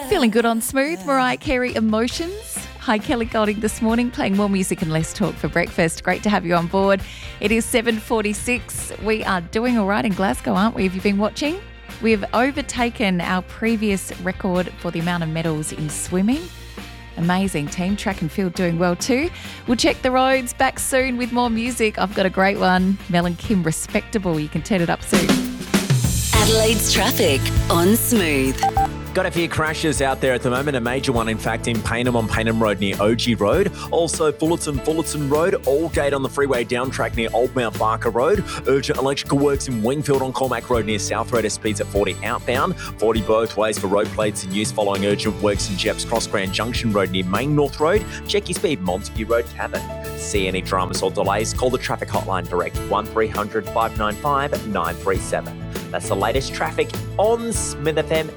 Feeling good on Smooth, Mariah Carey, Emotions. Hi, Kelly Golding this morning, playing more music and less talk for breakfast. Great to have you on board. It is 7:46. We are doing all right in Glasgow, aren't we? Have you been watching? We've overtaken our previous record for the amount of medals in swimming. Amazing team. Track and field doing well too. We'll check the roads. Back soon with more music. I've got a great one. Mel and Kim, Respectable. You can turn it up soon. Adelaide's traffic on Smooth. Got a few crashes out there at the moment. A major one, in fact, in Payneham on Payneham Road near OG Road. Also, Fullerton Road, Aldgate on the freeway down track near Old Mount Barker Road. Urgent electrical works in Wingfield on Cormac Road near South Road at speeds at 40 outbound. 40 both ways for road plates in use following urgent works in Jepps Cross Grand Junction Road near Main North Road. Check your speed, Montague Road, Cabot. See any dramas or delays? Call the traffic hotline direct 1300 595 937. That's the latest traffic on Smith FM